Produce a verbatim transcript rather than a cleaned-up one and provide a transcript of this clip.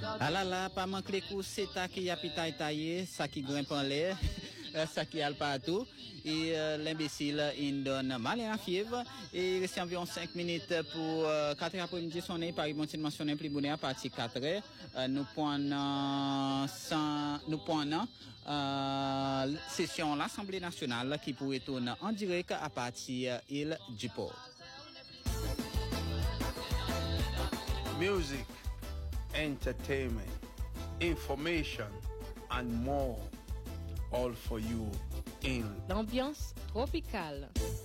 Ah là là, pas manquer coup, c'est ça qui a pita taillé, ça qui grimpe en l'air, ça qui a le partout. Et euh, l'imbécile, il donne mal à la fièvre. Et il reste environ cinq minutes pour euh, quatre heures après-midi sonner. Par exemple, il mentionne plus bonheur à partir de quatre heures. Euh, nous prenons sans, nous prenons euh, session l'Assemblée nationale qui pourrait tourner en direct à partir de l'île du Port. Music, entertainment, information, and more. All for you in l'ambiance tropicale.